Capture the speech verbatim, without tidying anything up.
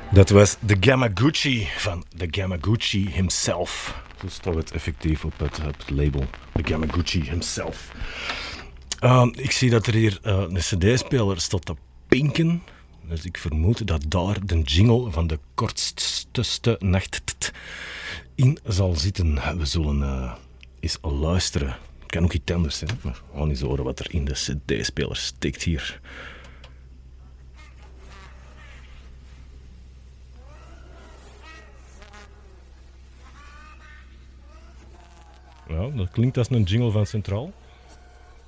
Dat was de Gamaguchi van de Gamaguchi himself. Zo staat het effectief op het, op het label. De Gamaguchi himself. Uh, ik zie dat er hier uh, een cd-speler staat te pinken. Dus ik vermoed dat daar de jingle van de kortste nacht in zal zitten. We zullen uh, eens luisteren. Het kan ook iets anders zijn, maar we gaan eens horen wat er in de cd-speler steekt hier. Ja, dat klinkt als een jingle van Centraal.